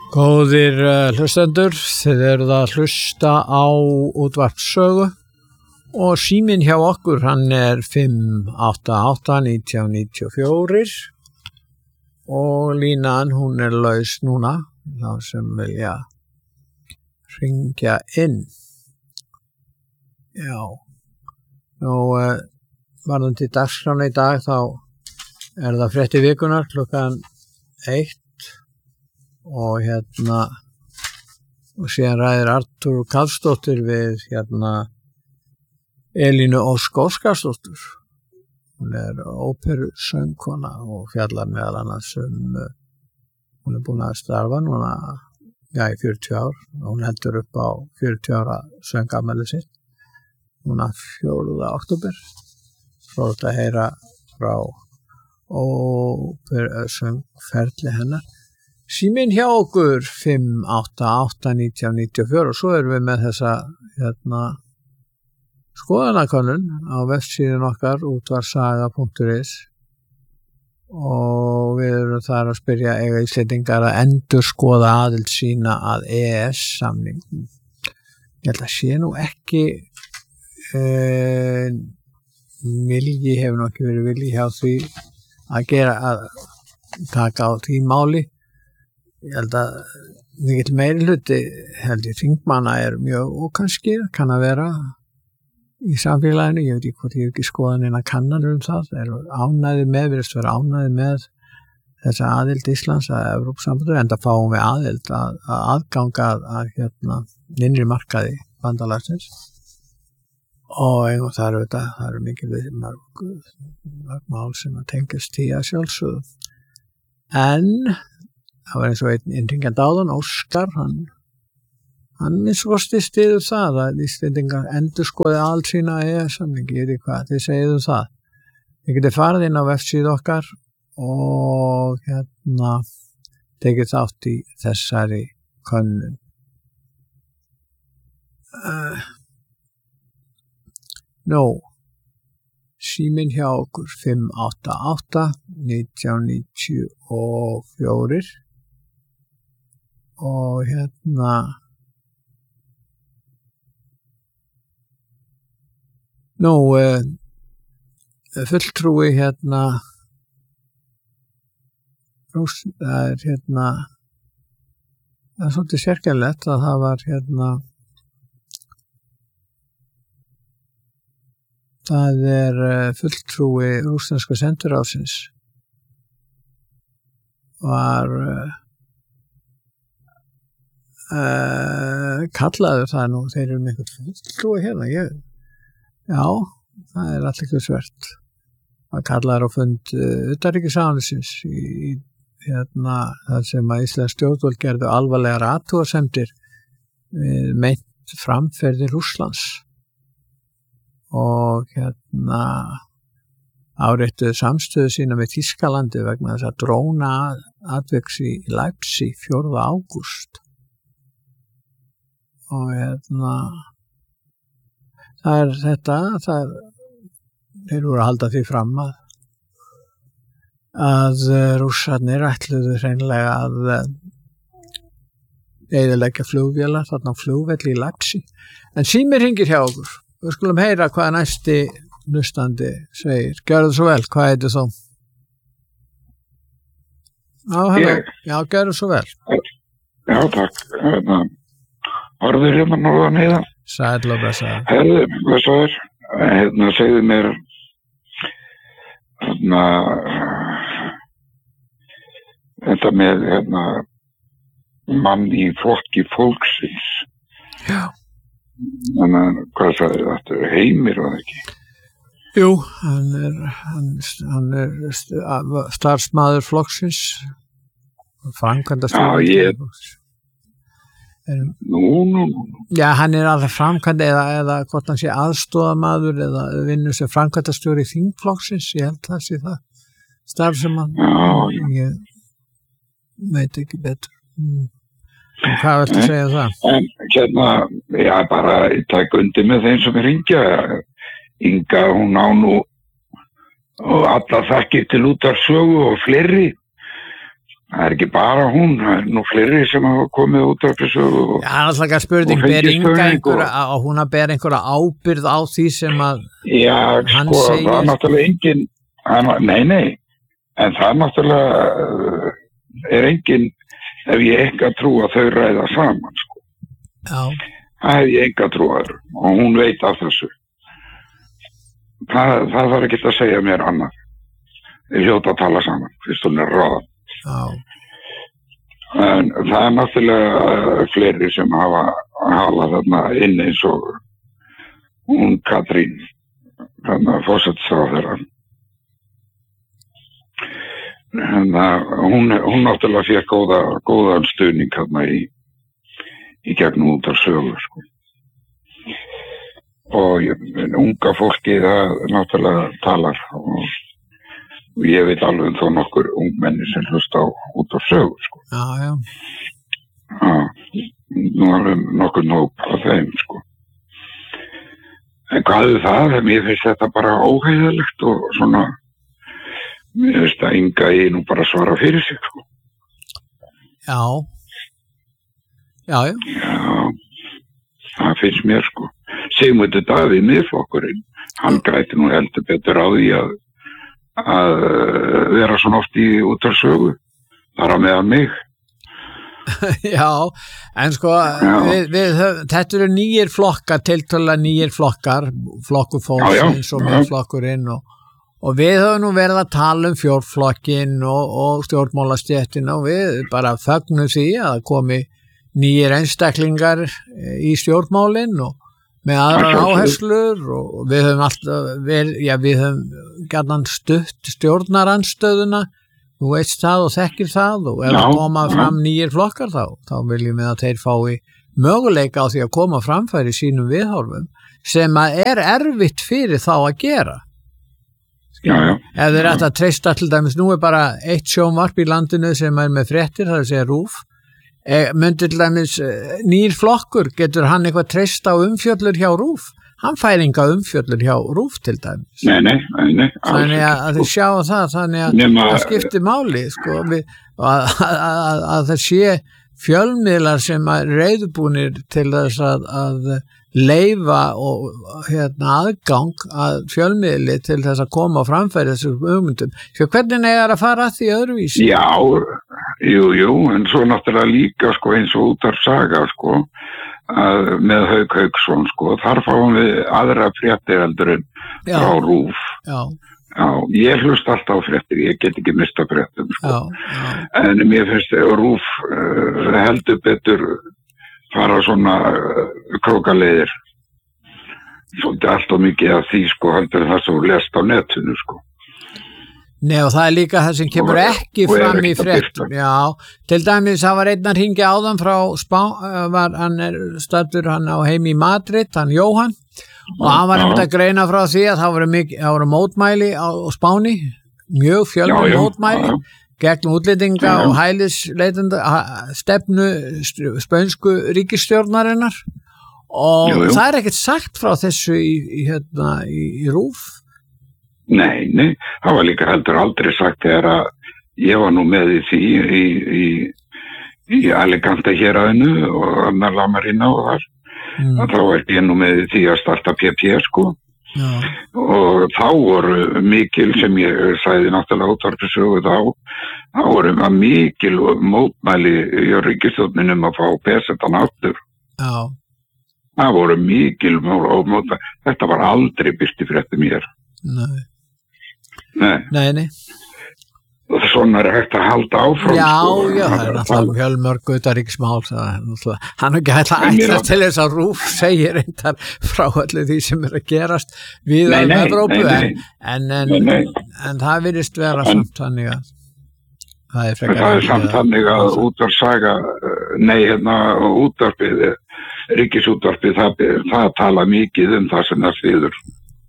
Góðir hlustendur, þið eruð að hlusta á útvarpssögu og síminn hjá okkur hann er 588-1994 og línan hún er laus núna, þá sem vilja hringja inn. Já, nú varðandi dagskrána í dag þá er það fréttir vikunar klukkan 1 og og síðan ræðir Artúr Karlsdóttir við Elínu Ósk Óskarsdóttir. Hún er óperusöngkona og fjallar meðal annars hún er búin að starfa núna í 40 ár og hún heldur upp á 40 ára söngafmæli sitt núna 4. október. Fróðlegt að heyra frá óperusöngferli hennar. Síminn hjá okkur 588-1994 og svo erum við með þessa skoðanakönnun á vefsíðun okkar útvarsaga.is og við erum þar að spyrja eiga Íslendingar að endurskoða aðild sína að EES-samning. Ég held að sé nú ekki vilji, hefur nú ekki verið vilji hjá því að taka á því máli. Ég held að mikill meiri hluti held ég þingmanna er mjög ókanski, kann að vera í samfélaginu, ég veit ekki hvort ég hef ekki skoðað neina kannanir það, virðist vera ánægðir með þessa aðild Íslands að Evrópusambandinu, enda fáum við aðild að aðganga að innri markaði bandalagsins og það eru mikil mörg mál sem að tengjast því að sjálfsögðu. En það var eins og einn innringandi áðan, Óskar, hann misvosti stiður það að Íslendingar endurskoði aðild sína EES-samningi, ég veit ekki hvað þið segið það. Þið getið farið inn á vefsíðu okkar og tekið þátt í þessari könnun. Síminn hjá okkur 588-1994 og fulltrúi það er svolítið sérkennilegt að það var það er fulltrúi rússneska sendiráðsins var kallaður það nú, þeir eru með eitthvað fulltrúi já, það er allir svert að kallaður á fund utanríkisráðuneytisins í það sem að íslensk stjórnvöld gerðu alvarlegar athugasemdir meint framferði Rússlands og áreittuðu samstöðu sína með Þýskalandi vegna þess að dróna atviks í Leipzig 4. ágúst og það er þetta þeir voru að halda því fram að Rússarnir ætluðu hreinlega að eyðileggja flugvélar þarna á flugvelli í Leipzig. En símir hringir hjá okkur. Við skulum heyra hvað næsti hlustandi segir. Gjörðu svo vel, hvað heitir þú? Já, gjörðu svo vel. Já, takk. Orður norðan heiðan. Sæll og blessaður. Herðu, blessaður. Segðu mér þetta með mann í flokki fólksins. Já. Þannig að hvað sagði þetta? Heimir var það ekki? Jú, hann er starfsmaður flokksins, framkvæmdastjóri flokksins. Nú. Já, hann er alveg framkvæmd eða hvort hann sé aðstoðamaður eða vinnur sem framkvæmdastjóri þingflokksins, ég held það sé það. Starf sem hann, ég veit ekki betur. Hvað viltu segja það? En já, bara ég tek undir með þeim sem hringja. Inga, hún á nú og alla þakkir til útvarpssögu og fleiri það ekki bara hún, það nú fleiri sem hafa komið út af þessu Já, það alltaf ekki spurning, ber Inga hún að bera einhverja ábyrgð á því sem að Já, hann sko, segir það er náttúrulega engin nei, en það er náttúrulega engin ef ég enga trú að þau ræða saman, sko. Já. Það hef ég enga trú að og hún veit af þessu. Það þarf ekki að segja mér annað. Ég hljóta að tala saman, fyrst hún ráðan. Já. En það er náttúrulega fleiri sem hafa þarna inn eins og hún Katrín, þarna forsætisráðherra. Hún náttúrulega fékk góðan stuðning þarna í gegnum út af sögu, sko. Og unga fólki það náttúrulega talar og ég veit alveg þó nokkur ungmenni sem hlusta á út af sögu, sko. Já. Nú er nokkur nóg af þeim, sko. En hvað er það? Mér finnst þetta bara óheiðalegt og svona, mér finnst að Inga í nú bara svara fyrir sig, sko. Já, það finnst mér, sko. Sigmundur Davíð Miðflokkurinn, hann græti nú heldur betur á því að vera svona oft í út af sögu, þar á meðan mig. Já, en sko þetta eru nýjir flokkar, tiltölulega nýjir flokkar, flokkur fólksins og Miðflokkurinn og við höfum nú verið að tala fjórflokkinn og stjórnmálastéttina og við bara fögnum því að komi nýjir einstaklingar í stjórnmálinn og með aðrar áherslur og við höfum alltaf við höfum gjarnan stutt stjórnarandstöðuna, þú veist það og þekkir það og ef það koma fram nýjir flokkar þá viljum við að þeir fái möguleika á því að koma framfæri sínum viðhorfum sem að erfitt fyrir þá að gera. Ef þeir ætla að treysta til dæmis, nú bara eitt sjónvarp í landinu sem með fréttir, það segja RÚV, myndi til dæmis nýr flokkur, getur hann eitthvað treyst á umfjöllur hjá RÚV? Hann fær enga umfjöllur hjá RÚV til dæmis. Nei. Þannig að þið sjá það, þannig að það skiptir máli, sko, að það sé fjölmiðlar sem er reiðubúnir til þess að leyfa og aðgang að fjölmiðli til þess að koma á framfæri þessum hugmyndum. Hvernig er að fara að því öðruvísi? Já, jú, en svo náttúrulega líka, sko, eins og útvarpssaga, sko, að með Hauk Hauksson, sko, þar fáum við aðra fréttir heldur en frá RÚV. Já, ég hlust alltaf á fréttir, ég get ekki mista fréttum, sko. En mér finnst RÚV heldur betur fara svona krókaleiðir. Svolítið allt og mikið af því, sko, heldur það sem lest á netinu, sko. Nei, og það er líka það sem kemur ekki fram í fréttum. Já, til dæmis það var einn að hringja áðan frá hann er staddur hann á heimi í Madrid, hann Jóhann, og hann var að greina frá því að það voru mótmæli á Spáni, mjög fjölmenn mótmæli gegn útlendinga og hælisleitenda stefnu spönsku ríkisstjórnarinnar og það er ekkert sagt frá þessu í RÚV. Nei, það var líka heldur aldrei sagt þegar að ég var nú með í því í Alicante héraðinu og Anna Lamarina og þar. Þá var ég nú með í því að starta PP, sko. Og þá voru mikil, sem ég sagði náttúrulega útvarpssögu þá voru mikil mótmæli í ríkisstjórninum að fá pesetan aftur. Það voru mikil mótmæli. Þetta var aldrei birt í fréttum mér. Nei. Svona er hægt að halda áfram. Já, það er náttúrulega fjölmörg utanríkismál, hann er ekki hægt að ætla til þess að RÚV segir einhver frá öllu því sem er að gerast við Evrópu, en það virðist vera samt þannig að það er samt þannig að útvarpssaga, útvarpið, ríkisútvarpið, það tala mikið það sem það sviður.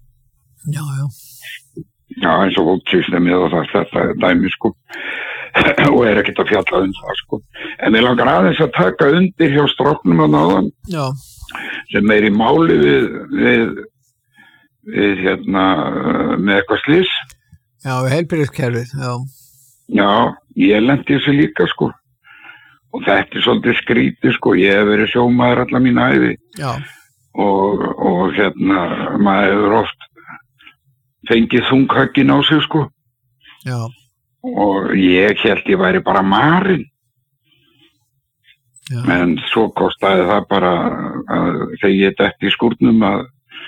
Já, eins og fólksýstemið og þetta dæmi, sko, og ekkert að fjalla það, sko. En ég langar aðeins að taka undir hjá stráknum að náðan, sem í máli við með eitthvað slys. Já, við heilbrigðiskerfið, Já, ég lendi þessu líka sko. Og þetta svolítið skrítið sko. Ég hef verið sjómaður alla mína ævi. Já. Og maður hefur oft fengið þunghöggin á sig sko. Já. Og ég held ég væri bara marinn. Já. En svo kostaði það bara að þegar ég detti í skúrnum að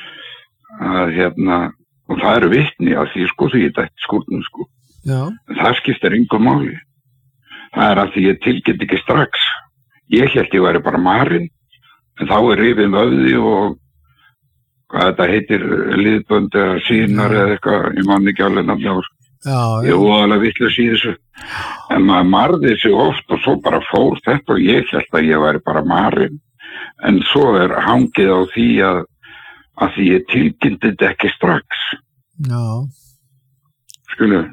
og það eru vitni af því sko því ég detti í skúrnum sko. Já. Það skiptir engu máli. Það er að því ég tilget ekki strax. Ég held ég væri bara marinn, en þá rifið vöfði og hvað þetta heitir, liðbönd eða sínar eða eitthvað, ég man ekki alveg nafni á. Ég var alveg vitlaus í þessu. En maður marði sig oft og svo bara fór þetta og ég held að ég væri bara marinn. En svo hangið á því að því ég tilkynnti þetta ekki strax. Já. Skilu.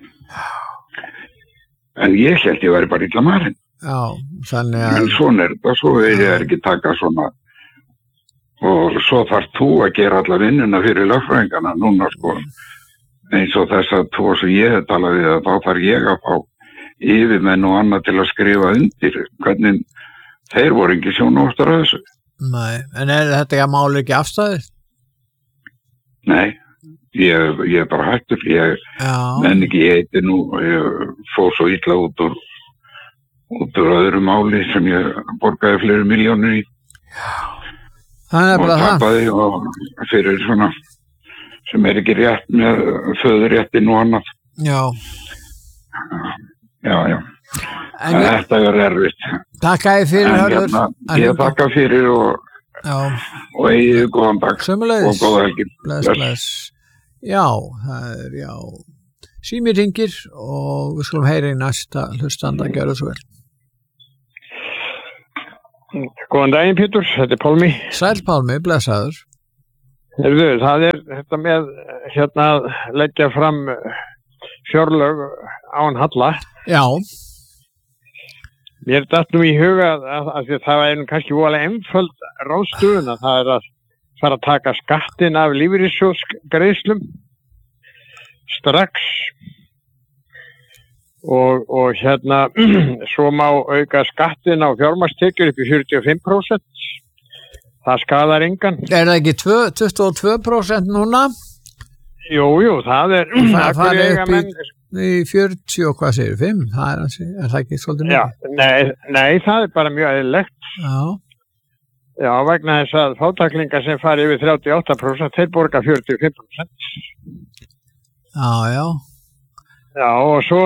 En ég held ég væri bara illa marinn. Já, þannig að... En svona þetta, svo ég ekki taka svona. Og svo þarf þú að gera alla vinnuna fyrir lögfræðingana núna sko. Eins og þess að þú sem ég hef talað við að þá þarf ég að fá yfirmenn og annað til að skrifa undir. Hvernig þeir voru ekki sjónóttar að þessu. Nei, en þetta máli ekki afstæðið? Nei. Ég er bara hættur, menn ekki ég heiti nú, ég fór svo illa út úr öðru máli sem ég borgaði fleiri milljónir í. Það bara það. Og tapaði og fyrir svona sem ekki rétt með föðurréttin og annað. Já. Já. En þetta erfitt. Takk að fyrir, Hörður. Ég þakka fyrir og eigið góðan dag. Sömuleiðis. Og góða helgi. Bless. Já, það já. Sími ringir og við skulum heyra í næsta hlustanda, gjörðu svo vel. Góðan daginn, Pétur, þetta Pálmi. Sæll Pálmi, blessaður. Það þetta með að leggja fram fjárlög án halla. Já. Mér datt nú í huga að það kannski voðalega einföld ráðstöfun að það að fara að taka skattin af lífeyrissjóðsgreiðslum strax og svo má auka skattin á fjármagnstekjur upp í 45%. Það skadar engan. Það ekki 22% núna? Jú, það það upp í 40 og hvað segir 5? Það ekki svolítið mikið? Nei, það bara mjög eðlilegt. Já, vegna þess að fátæklingar sem fari yfir 38%, þeir borga 45%. Já. Já, og svo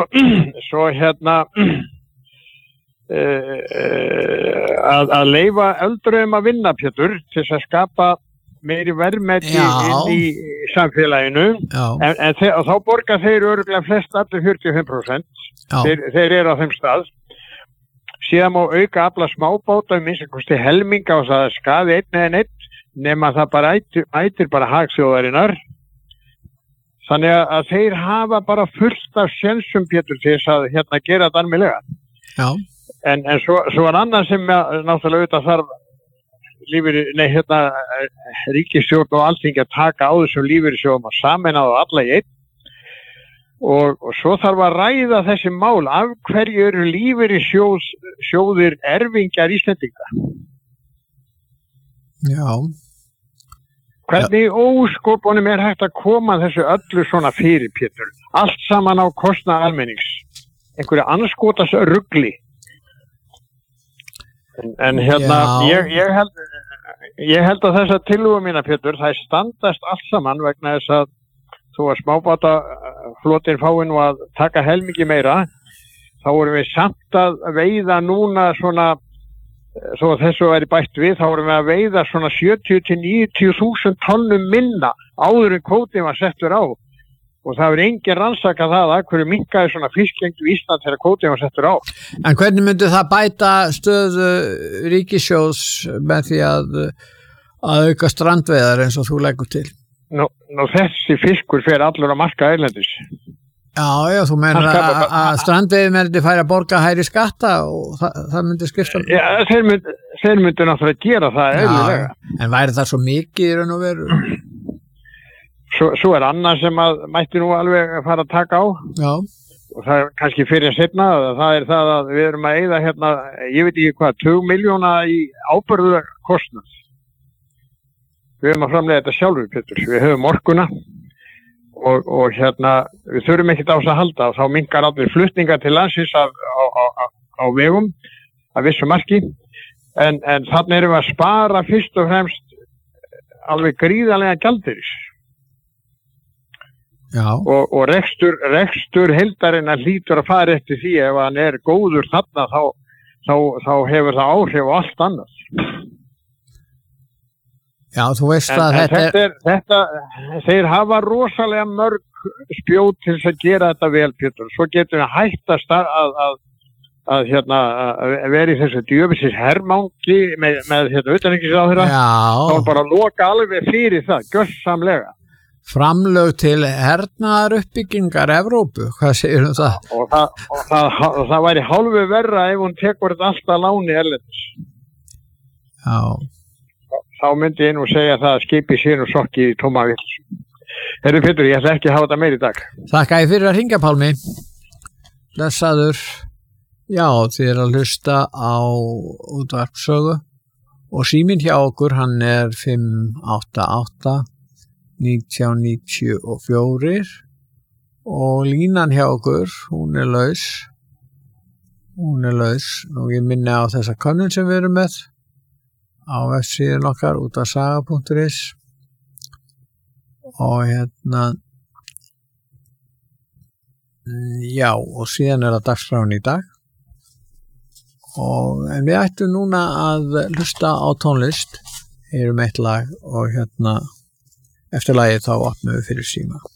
að leyfa öldruðum að vinna, Pétur, til að skapa meiri verðmæti inn í samfélaginu. En þá borga þeir örugglega flest allir 45%. Þeir eru á þeim stað. Síðan má auka afla smábáta minnst kosti helminga og það skaði einn eða neitt nema það bara ætir bara hagþjóðarinnar. Þannig að þeir hafa bara fullt af sjensum, Pétur, til þess að gera þetta almennilega. Já. En svo annað sem náttúrulega auðvitað þarf ríkisstjórn og Alþingi að taka á þessum lífeyrissjóðum og sameina þá alla í einn. Og svo þarf að ræða þessi mál af hverju eru lífeyrissjóðir erfingjar Íslendinga. Já. Hvernig óskopunum hægt að koma þessu öllu svona fyrir, Pétur? Allt saman á kostnað almennings. Einhverju anskotas rugli. En ég held að þessa tillögu mína, Pétur, það standast allt saman vegna þess að þó að smábátaflotin fái nú að taka helmingi meira, þá vorum við samt að veiða núna svona, svo að þessu væri bætt við, þá vorum við að veiða svona 70-90.000 tonnum minna áður en kvótinn var settur á. Og það er engin rannsaka það að hverju minnkaði svona fiskgengd í Ísland þegar kvótinn var settur á. En hvernig myndi það bæta stöðu ríkissjóðs með því að auka strandveiðar eins og þú leggur til? Nú þessi fiskur fer allur að marka erlendis. Já, þú meinar að strandveiðimenn færi að borga hærri skatta og það myndi skipta? Já, þeir myndu náttúrulega gera það eðlilega. En væri það svo mikið í raun og veru? Svo annað sem að mætti nú alveg fara að taka á. Já. og það kannski fyrir seinna, það það að við erum að eyða hérna, ég veit ekki hvað, 2 milljóna í ábyrgðarkostnað. Við erum að framleiða þetta sjálfur, Pétur. Við höfum orkuna og hérna, við þurfum ekkert á þess að halda og þá minnkar allir flutningar til landsins á vegum að vissu marki, en þannig erum við að spara fyrst og fremst alveg gríðarlega gjaldeyris. Já. Og rekstur heildarinnar hlýtur að fara eftir því ef hann er góður þarna þá hefur það áhrif á allt annað. Já, þú veist að þetta þeir hafa rosalega mörg spjót til að gera þetta vel, Pétur. Svo getur við hættast að vera í þessu djöfisins hermangi með utanríkisráðherra. Já. Þá bara loka alveg fyrir það, gjörsamlega. Framlög til hernaðaruppbyggingar Evrópu, hvað segir það? Og það væri hálfu verra ef hún tekur þetta alltaf láni erlendis. Já. Þá myndi ég nú segja það að skipi sín og sokki í tóma vill. Herru Pétur, ég ætla ekki að hafa þetta meir í dag. Þakka ég fyrir að hringja, Pálmi. Blessaður. Já, þið að hlusta á útvarpssögu og síminn hjá okkur, hann er 588 1994 og línan hjá okkur, hún er laus. Og ég minni á þessa könnun sem við erum með á vefsíðun okkar útvarpssaga.is og hérna já, og síðan er það dagskráin í dag en við ættum núna að hlusta á tónlist, heyrum eitt lag og hérna eftir lagið þá opnum við fyrir síma.